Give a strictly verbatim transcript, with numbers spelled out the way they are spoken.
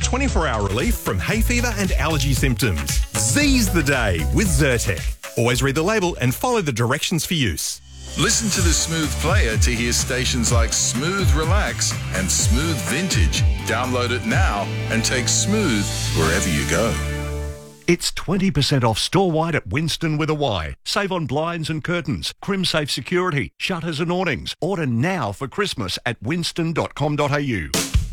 twenty-four hour relief from hay fever and allergy symptoms. Z's the day with Zyrtec. Always read the label and follow the directions for use. Listen to the Smooth Player to hear stations like Smooth Relax and Smooth Vintage. Download it now and take Smooth wherever you go. It's twenty percent off store-wide at Winston with a Y. Save on blinds and curtains, Crimsafe security, shutters and awnings. Order now for Christmas at winston dot com dot a u.